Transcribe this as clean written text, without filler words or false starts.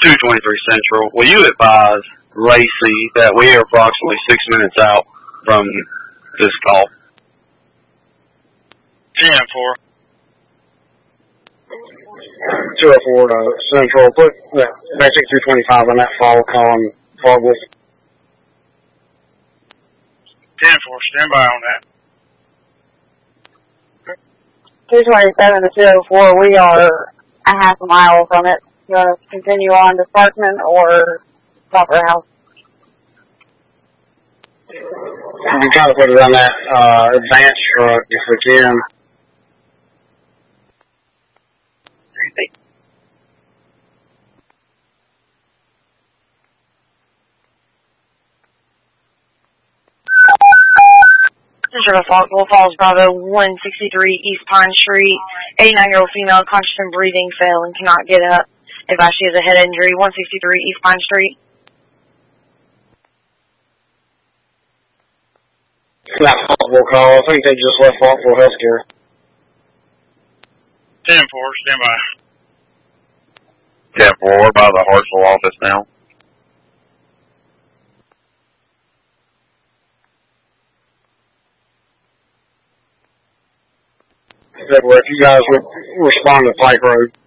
223 Central. Will you advise Lacey that we are approximately 6 minutes out from this call? 10-4. 204 Central. Put basic 225 on that follow call and Fogel. 10-4. Stand by on that. 227 to 204. We are a half a mile from it. Continue on to Parkman or Copper House. You can try to put it on that advance truck if we can. Wolf Falls, Bravo, 163 East Pine Street. 89-year-old female, conscious and breathing, fell and cannot get up. Advised she has a head injury, 163 East Pine Street. That Faultville call, I think they just left Faultville Healthcare. 10-4, stand by. 10-4, we're by the Hartsville office now. If you guys would respond to Pike Road.